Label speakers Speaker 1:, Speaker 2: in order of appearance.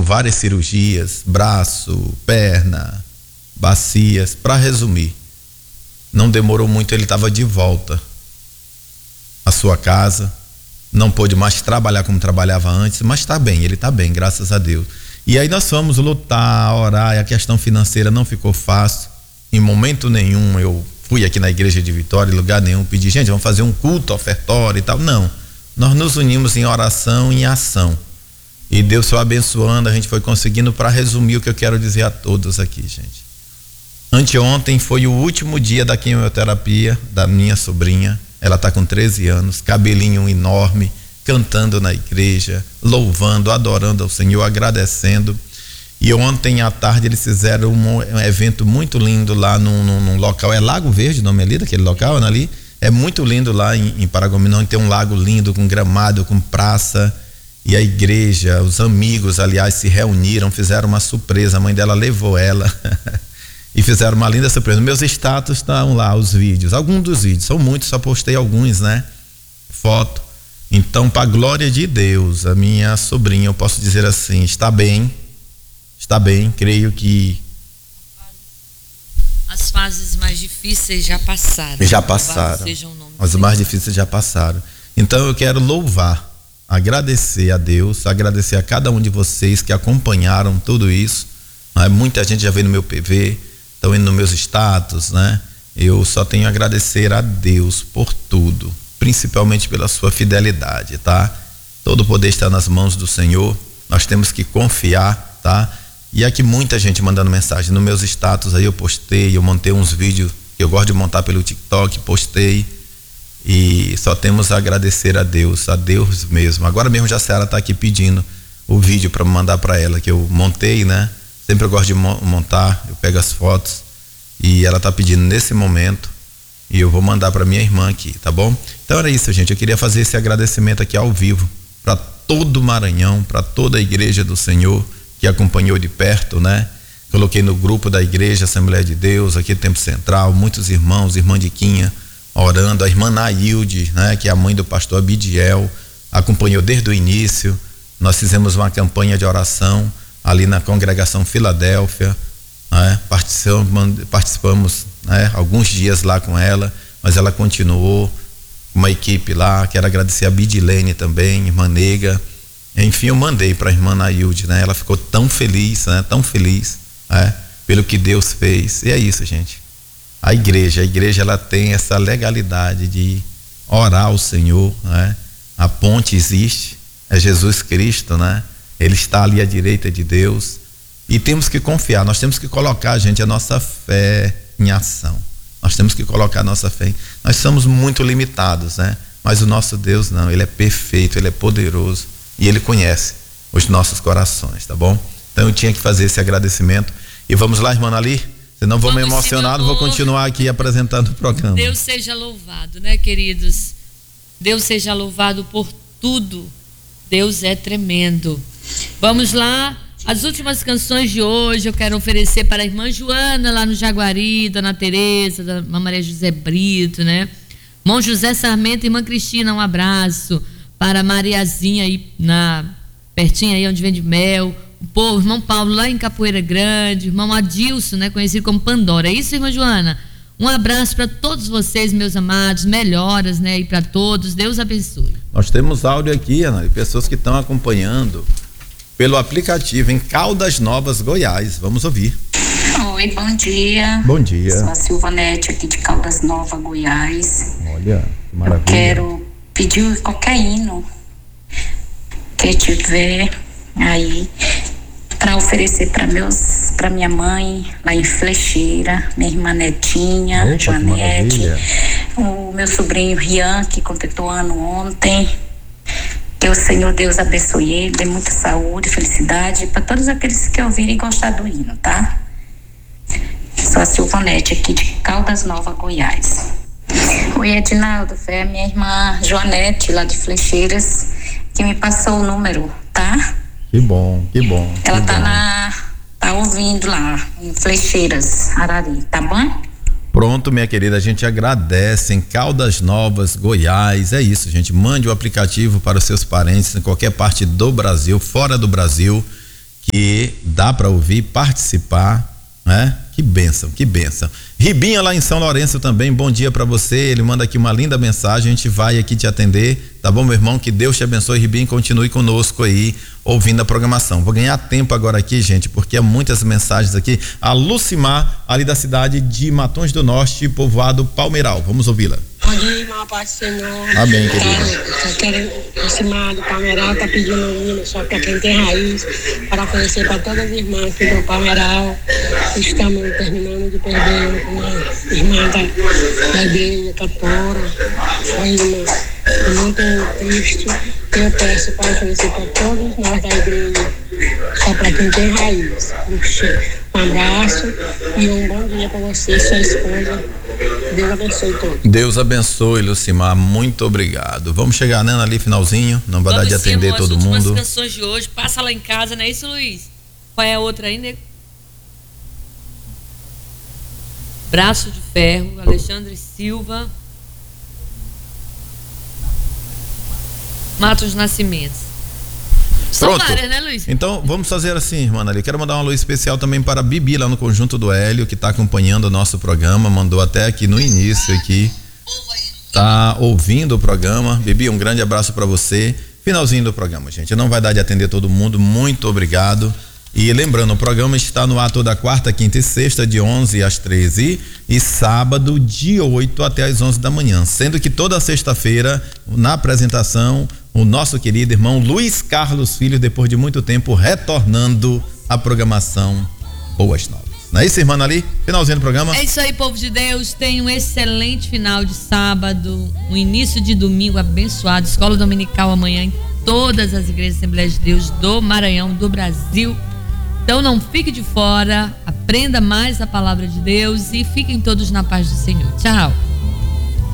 Speaker 1: por várias cirurgias, braço, perna, bacias. Para resumir, não demorou muito, ele estava de volta à sua casa, não pôde mais trabalhar como trabalhava antes, mas está bem, ele está bem, graças a Deus. E aí nós fomos lutar, orar, e a questão financeira não ficou fácil, em momento nenhum eu fui aqui na igreja de Vitória, em lugar nenhum, pedi, gente, vamos fazer um culto ofertório e tal, não, nós nos unimos em oração e em ação, e Deus foi abençoando, a gente foi conseguindo. Para resumir o que eu quero dizer a todos aqui, gente, anteontem foi o último dia da quimioterapia da minha sobrinha. Ela está com 13 anos, cabelinho enorme, cantando na igreja, louvando, adorando ao Senhor, agradecendo. E ontem à tarde eles fizeram um evento muito lindo lá num local, é Lago Verde o nome ali, daquele local, né, ali. É muito lindo lá em Paragominas, tem um lago lindo, com gramado, com praça. E a igreja, os amigos, aliás, se reuniram, fizeram uma surpresa, a mãe dela levou ela e fizeram uma linda surpresa. Meus status estão lá, os vídeos, alguns dos vídeos, são muitos, só postei alguns, né? Foto. Então, para a glória de Deus, a minha sobrinha, eu posso dizer assim, está bem, creio que
Speaker 2: as fases mais difíceis já passaram.
Speaker 1: As mais difíceis já passaram. Então eu quero louvar, agradecer a Deus, agradecer a cada um de vocês que acompanharam tudo isso, né? Muita gente já veio no meu PV, estão indo nos meus status, né? Eu só tenho a agradecer a Deus por tudo, principalmente pela sua fidelidade, tá? Todo o poder está nas mãos do Senhor, nós temos que confiar, tá? E aqui muita gente mandando mensagem nos meus status aí, eu postei, eu montei uns vídeos que eu gosto de montar pelo TikTok, postei, e só temos a agradecer a Deus mesmo. Agora mesmo já a Seara tá aqui pedindo o vídeo para mandar para ela, que eu montei, né? Sempre eu gosto de montar, eu pego as fotos e ela tá pedindo nesse momento e eu vou mandar para minha irmã aqui, tá bom? Então era isso, gente, eu queria fazer esse agradecimento aqui ao vivo para todo o Maranhão, para toda a igreja do Senhor que acompanhou de perto, né? Coloquei no grupo da igreja Assembleia de Deus, aqui Tempo Central, muitos irmãos, irmã Diquinha orando, a irmã Nailde, né? Que é a mãe do pastor Abidiel, acompanhou desde o início. Nós fizemos uma campanha de oração ali na congregação Filadélfia, né? Participamos, né? Alguns dias lá com ela, mas ela continuou, uma equipe lá. Quero agradecer a Bidilene também, irmã Nega. Enfim, eu mandei para a irmã Nailde, né? Ela ficou tão feliz, né? Tão feliz, né? Pelo que Deus fez. E é isso, gente. A igreja ela tem essa legalidade de orar ao Senhor, né? A ponte existe, é Jesus Cristo, né? Ele está ali à direita de Deus e temos que confiar, nós temos que colocar, gente, a nossa fé em ação. Nós temos que colocar a nossa fé. Nós somos muito limitados, né? Mas o nosso Deus não, ele é perfeito, ele é poderoso e ele conhece os nossos corações, tá bom? Então eu tinha que fazer esse agradecimento. E vamos lá, irmã Ali, senão vou me emocionar, não vou continuar aqui apresentando o programa.
Speaker 2: Deus seja louvado, né, queridos? Deus seja louvado por tudo. Deus é tremendo. Vamos lá, as últimas canções de hoje eu quero oferecer para a irmã Joana lá no Jaguari, Dona Tereza, Dona Maria José Brito, né? Irmão José Sarmento, irmã Cristina, um abraço. Para Mariazinha aí pertinho aí onde vende mel, o povo, irmão Paulo lá em Capoeira Grande, irmão Adilson, né, conhecido como Pandora. É isso, irmã Joana? Um abraço para todos vocês, meus amados, melhoras, né, e para todos. Deus abençoe.
Speaker 1: Nós temos áudio aqui, Ana, de pessoas que estão acompanhando pelo aplicativo em Caldas Novas, Goiás. Vamos ouvir.
Speaker 3: Oi, bom dia.
Speaker 1: Bom dia.
Speaker 3: Sou a Silvanete aqui de Caldas Novas, Goiás.
Speaker 1: Olha, que maravilha.
Speaker 3: Eu quero pedir qualquer hino que tiver aí para oferecer para minha mãe lá em Flecheira, minha irmã Netinha.
Speaker 1: Opa,
Speaker 3: Joanete, o meu sobrinho Rian, que completou ano ontem. Que o Senhor Deus abençoe ele, dê muita saúde, felicidade para todos aqueles que ouvirem e gostar do hino, tá? Sou a Silvanete aqui de Caldas Novas, Goiás. Oi, Edinaldo, foi a minha irmã Joanete, lá de Flecheiras, que me passou o número, tá?
Speaker 1: Que bom, que bom.
Speaker 3: Ela tá ouvindo lá, em Flecheiras, Arari, tá bom?
Speaker 1: Pronto, minha querida, a gente agradece em Caldas Novas, Goiás. É isso, gente, mande o aplicativo para os seus parentes em qualquer parte do Brasil, fora do Brasil, que dá para ouvir, participar, né? Que bênção, que bênção. Ribinha lá em São Lourenço também, bom dia para você. Ele manda aqui uma linda mensagem, a gente vai aqui te atender, tá bom, meu irmão? Que Deus te abençoe, Ribinha, continue conosco aí, ouvindo a programação. Vou ganhar tempo agora aqui, gente, porque há muitas mensagens aqui. A Lucimar, ali da cidade de Matões do Norte, povoado Palmeiral. Vamos ouvi-la.
Speaker 4: Bom dia, irmão, paz do Senhor.
Speaker 1: Amém, querido.
Speaker 4: Eu quero Lucimar do Palmeiral, tá pedindo um hino só para quem tem raiz, para oferecer para todas as irmãs aqui do Palmeiral. Estamos terminando de perder uma irmã da igreja, cantora. Foi muito triste. Eu peço para oferecer para todos nós da igreja, só para quem tem raiz. Um abraço e um bom dia para você, sua esposa. Deus abençoe todos.
Speaker 1: Deus abençoe, Lucimar, muito obrigado. Vamos chegar, né, ali finalzinho, não vai dar de atender todo mundo.
Speaker 2: As últimas canções de hoje, passa lá em casa, não é isso, Luiz? Qual é a outra ainda? Braço de Ferro, Alexandre Silva, Matos Nascimentos. São várias, né, Luiz?
Speaker 1: Então, vamos fazer assim, irmã ali. Quero mandar uma luz especial também para a Bibi, lá no Conjunto do Hélio, que está acompanhando o nosso programa. Mandou até aqui no início, aqui. Tá ouvindo o programa. Bibi, um grande abraço para você. Finalzinho do programa, gente. Não vai dar de atender todo mundo. Muito obrigado. E lembrando, o programa está no ar toda quarta, quinta e sexta, de 11 às 13 e sábado, de 8 até às 11 da manhã. Sendo que toda sexta-feira, na apresentação, o nosso querido irmão Luiz Carlos Filho, depois de muito tempo, retornando à programação Boas Novas. Não é isso, irmã ali? Finalzinho do programa.
Speaker 2: É isso aí, povo de Deus. Tenha um excelente final de sábado, um início de domingo abençoado. Escola Dominical amanhã em todas as igrejas Assembleias de Deus do Maranhão, do Brasil. Então não fique de fora, aprenda mais a palavra de Deus e fiquem todos na paz do Senhor. Tchau.